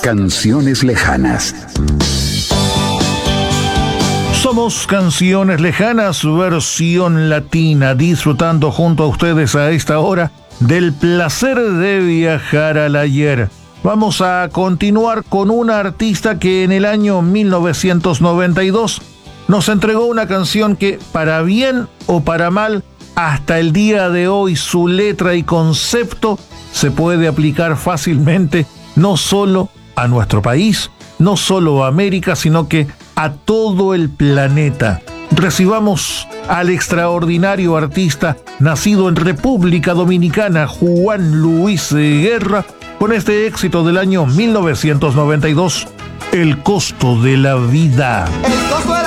Canciones lejanas. Somos Canciones Lejanas, versión latina, disfrutando junto a ustedes a esta hora del placer de viajar al ayer. Vamos a continuar con una artista que en el año 1992 nos entregó una canción que, para bien o para mal, hasta el día de hoy su letra y concepto se puede aplicar fácilmente no solo a nuestro país, no solo a América, sino que a todo el planeta. Recibamos al extraordinario artista nacido en República Dominicana, Juan Luis Guerra, con este éxito del año 1992, El costo de la vida. El costo de